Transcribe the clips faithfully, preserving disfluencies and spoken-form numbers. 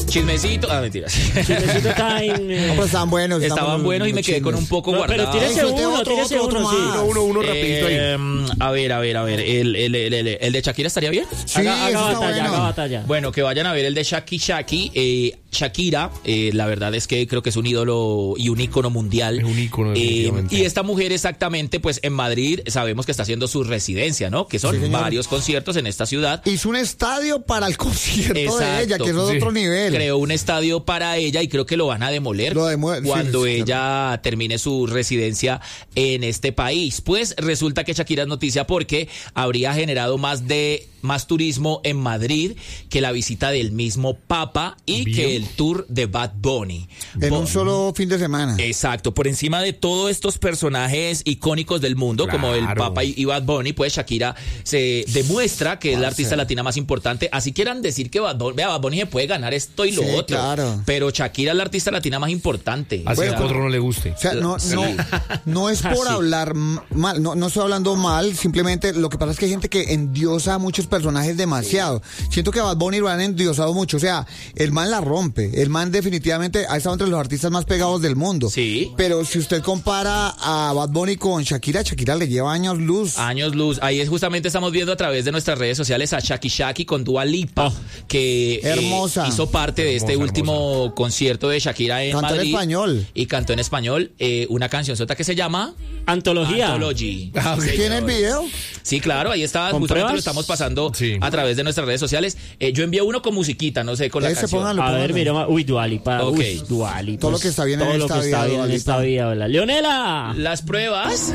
Chismecito. Ah, mentiras. Chismecito time. No, pero estaban buenos. Estaban buenos y me quedé con un poco No, guardado. pero tírese Ay, usted uno, otro, tírese otro, uno, otro sí. más. Uno, uno, uno rapidito ahí. Eh, a ver, a ver, a ver. El, el, el, el, el de Shakira estaría bien. Sí, haga haga eso está batalla, bueno. haga batalla. Bueno, que vayan a ver el de Shaki Shaki. Eh, Shakira, eh, la verdad es que creo que es un ídolo y un ícono mundial. Es un ícono, Eh, definitivamente. y esta mujer exactamente, pues en Madrid sabemos que está haciendo su residencia, ¿no? Que son Sí, señor. varios conciertos en esta ciudad. Hizo un estadio para el concierto Exacto. de ella, que eso es Sí. otro nivel. Creó un estadio para ella y creo que lo van a demoler Lo demue- cuando sí, sí, ella termine su residencia en este país. Pues resulta que Shakira es noticia porque habría generado más de más turismo en Madrid que la visita del mismo Papa y Bien. que el tour de Bad Bunny. En Bo- un solo fin de semana. Exacto, por encima de todos estos personajes icónicos del mundo, Claro. como el Papa y y Bad Bunny, pues Shakira se demuestra que es la Parce. artista latina más importante. Así quieran decir que Bad Bunny, vea, Bad Bunny se puede ganar esto y lo Sí, otro. claro. Pero Shakira es la artista latina más importante. Así Bueno, que a otro no le guste. O sea, no, no, no es por Ah, sí. hablar m- mal, no, no estoy hablando mal, simplemente lo que pasa es que hay gente que endiosa a muchos personajes demasiado. Siento que a Bad Bunny lo han endiosado mucho, o sea, el man la rompe, el man definitivamente ha estado entre los artistas más pegados del mundo. Sí. Pero si usted compara a Bad Bunny con Shakira, Shakira le lleva años luz. Años luz. Ahí es justamente estamos viendo a través de nuestras redes sociales a Shaki Shaki con Dua Lipa, Oh. que eh, Hermosa. hizo parte de este Hermosa, último concierto de Shakira en Cantó en Madrid. español. Y cantó en español eh, una canción sota que se llama Antología. Anthology. Ah, ok. Sí, ¿Tiene el señor. video? Sí, claro, ahí está, ¿Con justamente pruebas? lo estamos pasando Sí. a través de nuestras redes sociales. Eh, yo envié uno con musiquita, no sé, con la Ese, canción. póngalo. A ver, póngalo. mira, uy, Dualipa, Ok. uy, Dualipa. Todo lo que está bien en Todo lo esta que está vida, bien Dua en Lipa. esta vida, ¿verdad? Leonela. Las pruebas,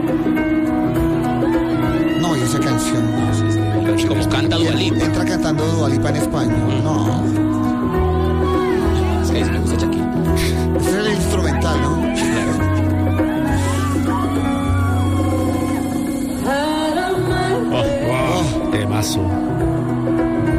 No, y esa canción. como canta Dua Lipa. Entra cantando Dua Lipa en español. No. Es que me gusta Shakira. Ese es el instrumental, ¿no? Wow, temazo.